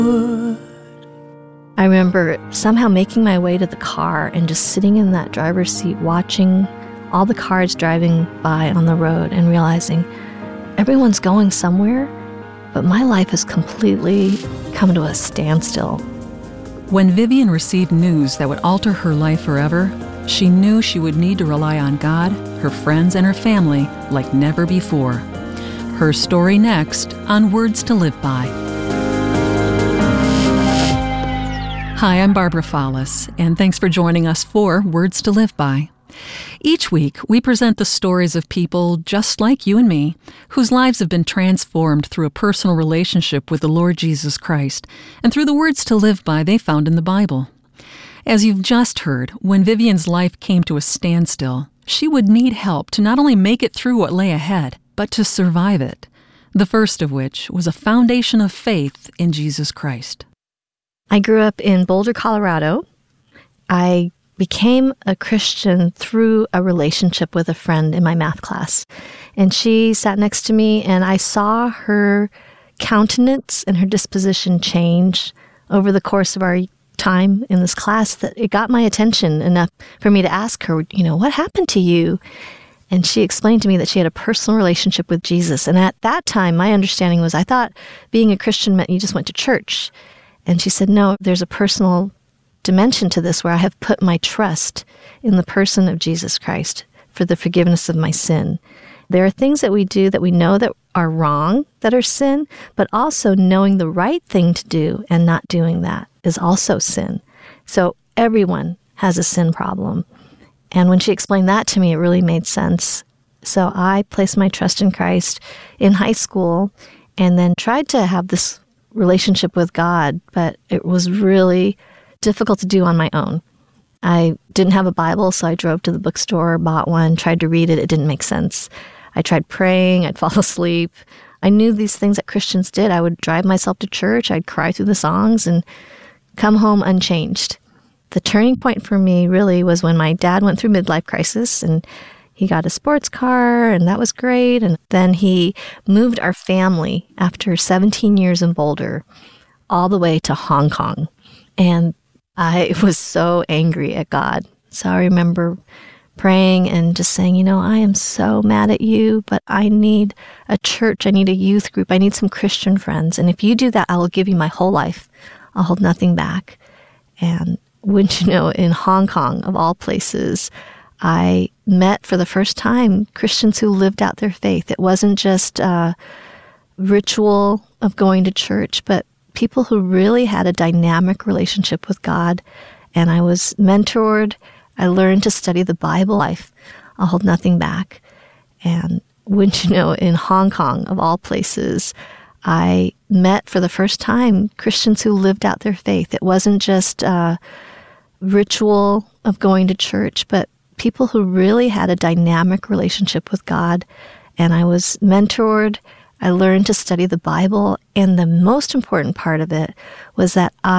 I remember somehow making my way to the car and just sitting in that driver's seat watching all the cars driving by on the road and realizing everyone's going somewhere, but my life has completely come to a standstill. When Vivian received news that would alter her life forever, she knew she would need to rely on God, her friends, and her family like never before. Her story next on Words to Live By. Hi, I'm Barbara Follis, and thanks for joining us for Words to Live By. Each week, we present the stories of people just like you and me, whose lives have been transformed through a personal relationship with the Lord Jesus Christ, and through the words to live by they found in the Bible. As you've just heard, when Vivian's life came to a standstill, she would need help to not only make it through what lay ahead, but to survive it. The first of which was a foundation of faith in Jesus Christ. I grew up in Boulder, Colorado. I became a Christian through a relationship with a friend in my math class. And she sat next to me, and I saw her countenance and her disposition change over the course of our time in this class that it got my attention enough for me to ask her, what happened to you? And she explained to me that she had a personal relationship with Jesus. And at that time, my understanding was I thought being a Christian meant you just went to church. And she said, no, there's a personal dimension to this where I have put my trust in the person of Jesus Christ for the forgiveness of my sin. There are things that we do that we know that are wrong, that are sin, but also knowing the right thing to do and not doing that is also sin. So everyone has a sin problem. And when she explained that to me, it really made sense. So I placed my trust in Christ in high school and then tried to have this relationship with God, but it was really difficult to do on my own. I didn't have a Bible, so I drove to the bookstore, bought one, tried to read it. It didn't make sense. I tried praying. I'd fall asleep. I knew these things that Christians did. I would drive myself to church. I'd cry through the songs and come home unchanged. The turning point for me really was when my dad went through midlife crisis, and he got a sports car, and that was great. And then he moved our family after 17 years in Boulder all the way to Hong Kong. And I was so angry at God. So I remember praying and just saying, I am so mad at you, but I need a church. I need a youth group. I need some Christian friends. And if you do that, I will give you my whole life. I'll hold nothing back. And wouldn't you know, in Hong Kong, of all places, I met for the first time Christians who lived out their faith. It wasn't just a ritual of going to church, but people who really had a dynamic relationship with God. And I was mentored. I learned to study the Bible. I'll hold nothing back. And wouldn't you know, in Hong Kong, of all places, I met for the first time Christians who lived out their faith. It wasn't just a ritual of going to church, but people who really had a dynamic relationship with God. And I was mentored. I learned to study the Bible. And the most important part of it was that I